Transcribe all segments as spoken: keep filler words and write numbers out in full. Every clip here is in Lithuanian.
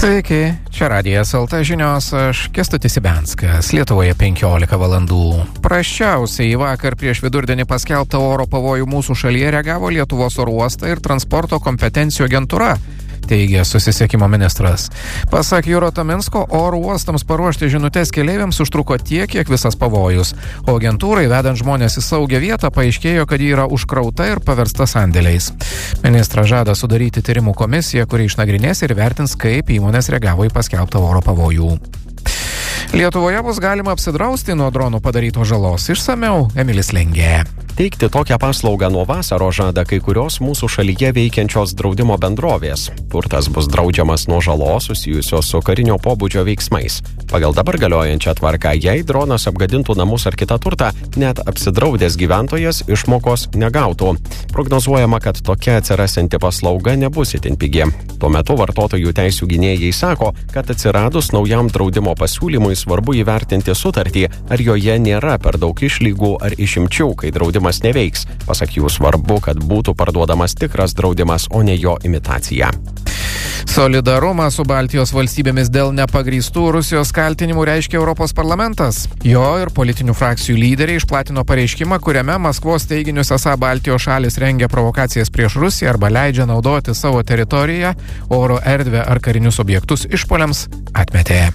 Sveiki, čia Radijas el te žinios, aš Kęstutis Ibenskas, Lietuvoje penkiolika valandų. Prasčiausiai vakar prieš vidurdienį paskelbtą oro pavojų mūsų šalyje reagavo Lietuvos oro uostai ir transporto kompetencijų agentūra, teigia susisiekimo ministras. Pasak Jūro Taminsko, oro uostams paruošti žinutes keleiviams užtruko tiek, kiek visas pavojus, o agentūrai vedant žmonės į saugią vietą paaiškėjo, kad ji yra užkrauta ir paversta sandėliais. Ministras žada sudaryti tyrimų komisiją, kuri išnagrinės ir vertins, kaip įmonės reagavo į paskelbtą oro pavojų. Lietuvoje bus galima apsidrausti nuo dronų padarytos žalos. Išsamiau Emilis Lengė. Teikti tokią paslaugą nuo vasaro žada kai kurios mūsų šalyje veikiančios draudimo bendrovės. Turtas bus draudžiamas nuo žalos susijusios su karinio pobūdžio veiksmais. Pagal dabar galiojančią tvarką, jei dronas apgadintų namus ar kitą turtą, net apsidraudęs gyventojas išmokos negautų. Prognozuojama, kad tokia atsirasianti paslauga nebus itin pigi. Tuo metu vartotojų teisių gynėjai sako, kad atsiradus naujam draudimo pasiūlymui svarbu įvertinti sutartį, ar joje nėra per daug išlygų ar išimčių, kai draudimas neveiks. Pasak jų svarbu, kad būtų parduodamas tikras draudimas, o ne jo imitacija. Solidarumą su Baltijos valstybėmis dėl nepagrįstų Rusijos kaltinimų reiškia Europos parlamentas. Jo ir politinių frakcijų lyderiai išplatino pareiškimą, kuriame Maskvos teiginius esą Baltijos šalis rengia provokacijas prieš Rusiją arba leidžia naudoti savo teritoriją, oro erdvę ar karinius objektus išpuoliams, atmetė.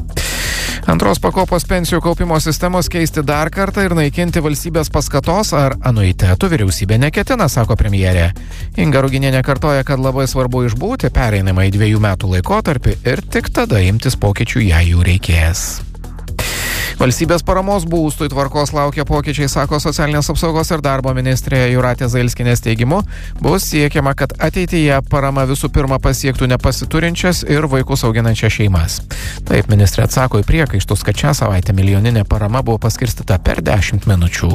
Antros pakopos pensijų kaupimo sistemos keisti dar kartą ir naikinti valstybės paskatos ar anuitetų vyriausybė neketina, sako premjerė. Inga Ruginienė kartoja, kad labai svarbu išbūti pereinamą į dviejų metų laikotarpį ir tik tada imtis pokyčių, jei jų reikės. Valstybės paramos būstui tvarkos laukia pokyčiai, sako socialinės apsaugos ir darbo ministrė Jūratė Zailskienės teigimu. Bus siekiama, kad ateityje parama visų pirma pasiektų nepasiturinčias ir vaikus auginančias šeimas. Taip ministrė atsako į priekaištus, kad šią savaitę milijoninė parama buvo paskirstyta per dešimt minučių.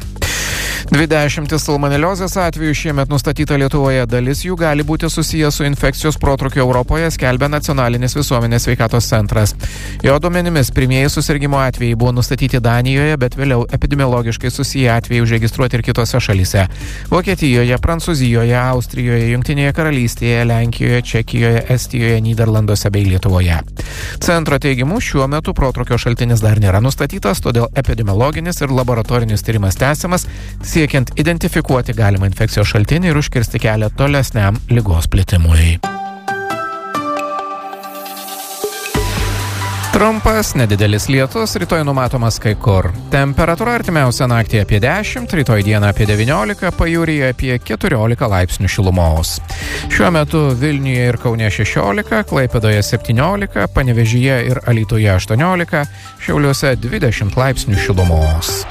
Dvidešimtis salmoneliozės atvejų šiemet nustatyta Lietuvoje, dalis jų gali būti susijęs su infekcijos protrukiu Europoje, skelbia Nacionalinis visuomenės sveikatos centras. Jo duomenimis pirmieji susirgimo atvejai buvo nustatyti Danijoje, bet vėliau epidemiologiškai susiję atvejai užregistruoti ir kitose šalyse. Vokietijoje, Prancūzijoje, Austrijoje, Jungtinėje karalystėje, Lenkijoje, Čekijoje, Estijoje, Nyderlanduose bei Lietuvoje. Centro teigimu šiuo metu protrukio šaltinis dar nėra nustatytas, todėl epidemiologinis ir laboratorinis tyrimas tęsiamas, siekiant identifikuoti galimą infekcijos šaltinį ir užkirsti kelią tolesniam ligos plitimui. Trumpas, nedidelis lietus, rytoj numatomas kai kur. Temperatūra artimiausią naktį apie dešimt, rytoj dieną apie devyniolika, pajūryje apie keturiolika laipsnių šilumos. Šiuo metu Vilniuje ir Kaune šešiolika, Klaipėdoje septyniolika, Panevėžyje ir Alytuje aštuoniolika, Šiauliuose dvidešimt laipsnių šilumos.